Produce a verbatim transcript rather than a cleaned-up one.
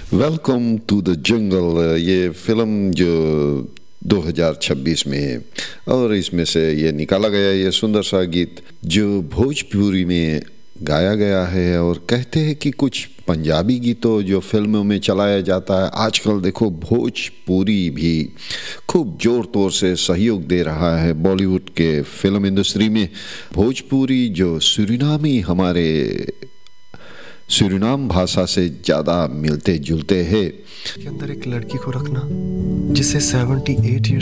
Welcome to the jungle, ये film जो दो हज़ार छब्बीस में है और इसमें से ये निकाला गया ये सुंदर सा गीत जो भोजपुरी में गाया गया है। और कहते हैं कि कुछ पंजाबी गीतों जो फिल्मों में चलाया जाता है, आजकल देखो भोजपुरी भी खूब ज़ोर तौर से सहयोग दे रहा है बॉलीवुड के फिल्म इंडस्ट्री में। भोजपुरी जो सूरीनामी हमारे सूरीनाम भाषा से ज़्यादा मिलते जुलते हैं। के अंदर एक लड़की को रखना जिसे अठहत्तर ईयर्स